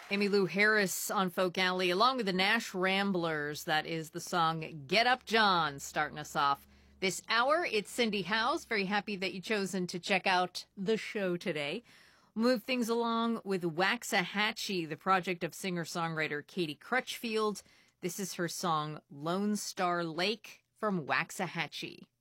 Emmylou Harris on Folk Alley, along with the Nash Ramblers. That is the song Get Up John, starting us off this hour. It's Cindy Howes. Very happy that you've chosen to check out the show today. Move things along with Waxahachie, the project of singer-songwriter Katie Crutchfield. This is her song Lone Star Lake from Waxahachie.